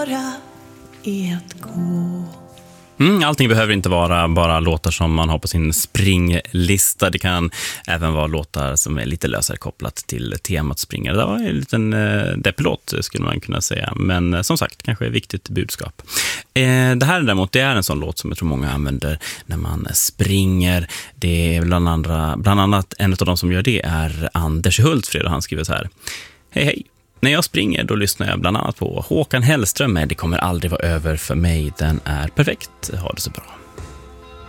Bara ett gå. Allting behöver inte vara bara låtar som man har på sin springlista. Det kan även vara låtar som är lite lösare kopplat till temat springa. Det var en liten deppelåt skulle man kunna säga. Men som sagt, kanske ett viktigt budskap. Det här däremot, det är en sån låt som jag tror många använder när man springer. Det är bland annat en av de som gör det är Anders Hultfred, och han skriver så här: Hej. När jag springer, då lyssnar jag bland annat på Håkan Hellström med Det kommer aldrig vara över för mig. Den är perfekt. Ha det så bra.